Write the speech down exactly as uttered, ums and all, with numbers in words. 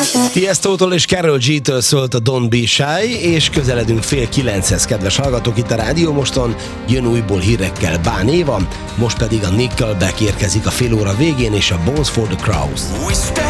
Tiestótól és Karol G-től szólt a Don't Be Shy, és közeledünk fél kilenchez, kedves hallgatók, itt a Rádió Moston, jön újból hírekkel Bán Éva, most pedig a Nickelback érkezik a fél óra végén, és a Bones for the Crows.